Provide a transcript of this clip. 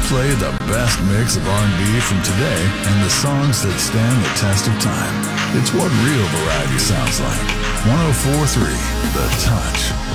play the best mix of R&B from today and the songs that stand the test of time. It's what real variety sounds like. 104.3 The Touch.